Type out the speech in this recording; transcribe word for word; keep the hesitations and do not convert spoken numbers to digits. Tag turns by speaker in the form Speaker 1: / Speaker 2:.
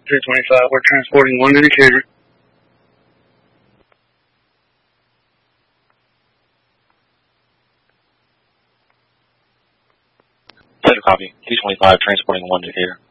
Speaker 1: three twenty-five, we're transporting one to Decatur.
Speaker 2: Center copy. three twenty-five, transporting one to Decatur.